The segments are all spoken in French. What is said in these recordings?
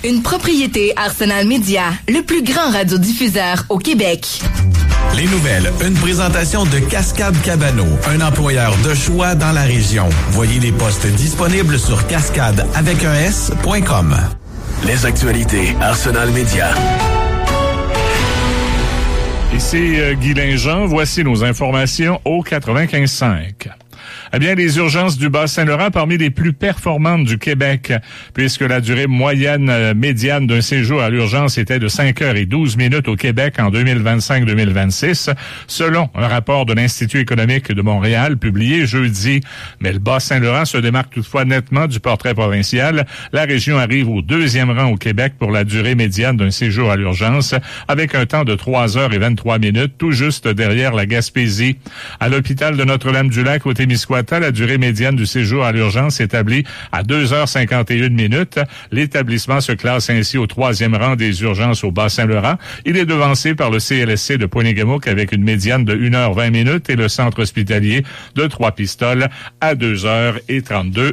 Une propriété Arsenal Média, le plus grand radiodiffuseur au Québec. Les nouvelles, une présentation de Cascade Cabano, un employeur de choix dans la région. Voyez les postes disponibles sur cascade.com. Les actualités Arsenal Média. Ici Guy Linjean, voici nos informations au 95.5. Eh bien, les urgences du Bas-Saint-Laurent parmi les plus performantes du Québec, puisque la durée médiane d'un séjour à l'urgence était de 5h12 au Québec en 2025-2026, selon un rapport de l'Institut économique de Montréal publié jeudi. Mais le Bas-Saint-Laurent se démarque toutefois nettement du portrait provincial. La région arrive au 2e rang au Québec pour la durée médiane d'un séjour à l'urgence, avec un temps de 3h23, tout juste derrière la Gaspésie. À l'hôpital de Notre-Dame-du-Lac, au Témiscouata, la durée médiane du séjour à l'urgence s'établit à 2h51. L'établissement se classe ainsi au 3e rang des urgences au Bas-Saint-Laurent. Il est devancé par le CLSC de Pointe-Éguemouc avec une médiane de 1h20 et le centre hospitalier de Trois-Pistoles à 2h32.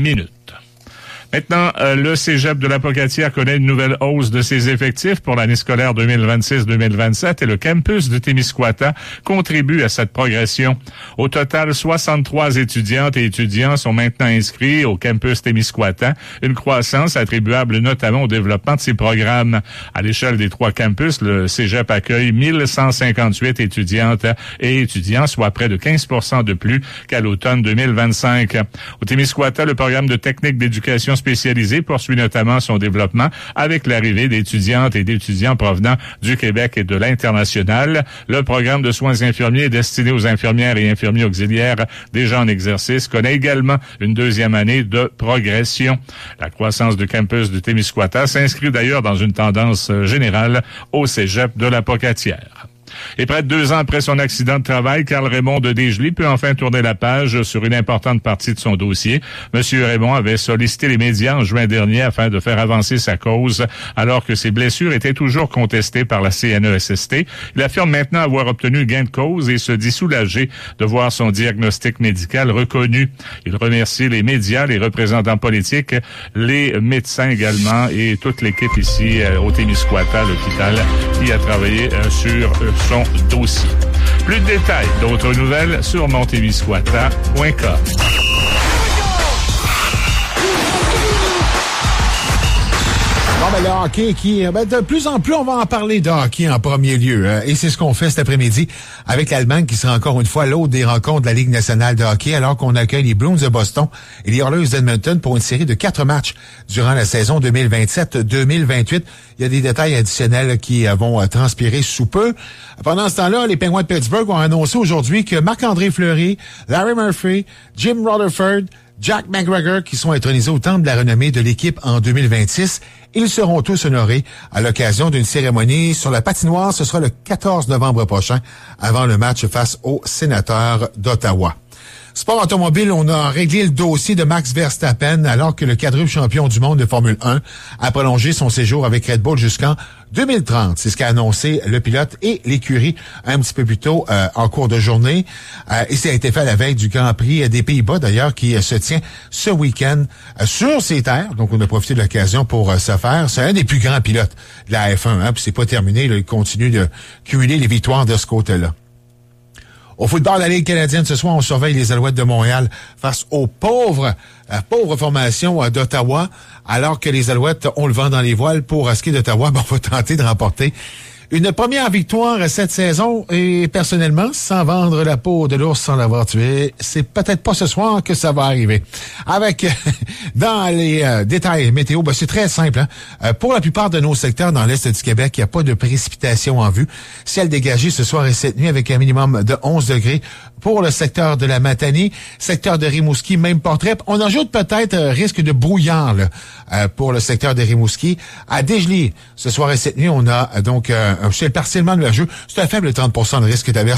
Maintenant, le cégep de la Pocatière connaît une nouvelle hausse de ses effectifs pour l'année scolaire 2026-2027 et le campus de Témiscouata contribue à cette progression. Au total, 63 étudiantes et étudiants sont maintenant inscrits au campus Témiscouata, une croissance attribuable notamment au développement de ces programmes. À l'échelle des 3 campus, le cégep accueille 1158 étudiantes et étudiants, soit près de 15% de plus qu'à l'automne 2025. Au Témiscouata, le programme de technique d'éducation spécialisé poursuit notamment son développement avec l'arrivée d'étudiantes et d'étudiants provenant du Québec et de l'international. Le programme de soins infirmiers destiné aux infirmières et infirmiers auxiliaires déjà en exercice connaît également une 2e année de progression. La croissance du campus de Témiscouata s'inscrit d'ailleurs dans une tendance générale au cégep de la Pocatière. Et près de 2 ans après son accident de travail, Carl Raymond de Desjely peut enfin tourner la page sur une importante partie de son dossier. Monsieur Raymond avait sollicité les médias en juin dernier afin de faire avancer sa cause, alors que ses blessures étaient toujours contestées par la CNESST. Il affirme maintenant avoir obtenu gain de cause et se dit soulagé de voir son diagnostic médical reconnu. Il remercie les médias, les représentants politiques, les médecins également et toute l'équipe ici au Témiscouata, l'hôpital, qui a travaillé sur son dossier. Plus de détails, d'autres nouvelles sur montémiscouata.com. Bon, ben, le hockey de plus en plus, on va en parler de hockey en premier lieu. Et c'est ce qu'on fait cet après-midi avec l'Allemagne qui sera encore une fois l'hôte des rencontres de la Ligue nationale de hockey alors qu'on accueille les Bruins de Boston et les Oilers d'Edmonton pour une série de 4 matchs durant la saison 2027-2028. Il y a des détails additionnels qui vont transpirer sous peu. Pendant ce temps-là, les Penguins de Pittsburgh ont annoncé aujourd'hui que Marc-André Fleury, Larry Murphy, Jim Rutherford, Jack McGregor, qui sont intronisés au temple de la renommée de l'équipe en 2026. Ils seront tous honorés à l'occasion d'une cérémonie sur la patinoire. Ce sera le 14 novembre prochain, avant le match face aux Sénateurs d'Ottawa. Sport automobile, on a réglé le dossier de Max Verstappen alors que le quadruple champion du monde de Formule 1 a prolongé son séjour avec Red Bull jusqu'en 2030. C'est ce qu'a annoncé le pilote et l'écurie un petit peu plus tôt en cours de journée. Et ça a été fait à la veille du Grand Prix des Pays-Bas, d'ailleurs, qui se tient ce week-end sur ces terres. Donc, on a profité de l'occasion pour se faire. C'est un des plus grands pilotes de la F1. Puis c'est pas terminé. Là, il continue de cumuler les victoires de ce côté-là. Au football de la Ligue canadienne, ce soir, on surveille les Alouettes de Montréal face aux pauvre formation d'Ottawa, alors que les Alouettes ont le vent dans les voiles pour ski d'Ottawa. On va tenter de remporter une première victoire cette saison et personnellement, sans vendre la peau de l'ours sans l'avoir tué, c'est peut-être pas ce soir que ça va arriver. Avec, dans les détails météo, c'est très simple. Pour la plupart de nos secteurs dans l'est du Québec, il n'y a pas de précipitations en vue. Ciel dégagé ce soir et cette nuit avec un minimum de 11 degrés pour le secteur de la Matanie, secteur de Rimouski, même portrait. On ajoute peut-être risque de brouillard pour le secteur de Rimouski. À Desjely, ce soir et cette nuit, on a donc un ciel partiellement nuageux. C'est un faible 30% de risque d'averse